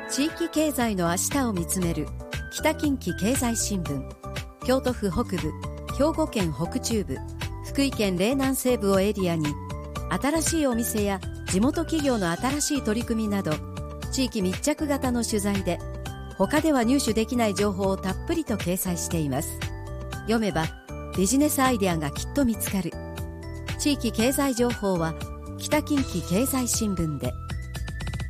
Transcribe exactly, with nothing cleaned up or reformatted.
地域経済の明日を見つめる北近畿経済新聞。京都府北部、兵庫県北中部、福井県嶺南西部をエリアに、新しいお店や地元企業の新しい取り組みなど、地域密着型の取材で他では入手できない情報をたっぷりと掲載しています。読めばビジネスアイデアがきっと見つかる。地域経済情報は北近畿経済新聞で。